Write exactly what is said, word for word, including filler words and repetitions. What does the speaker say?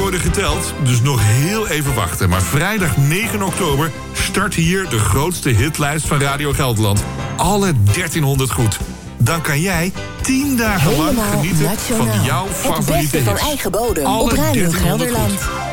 worden geteld, dus nog heel even wachten. Maar vrijdag negen oktober start hier de grootste hitlijst van Radio Gelderland. Alle dertienhonderd goed. Dan kan jij tien dagen lang Helemaal genieten nationaal. van jouw Het favoriete beste van hits. eigen bodem Alle op Radio dertienhonderd Gelderland. goed.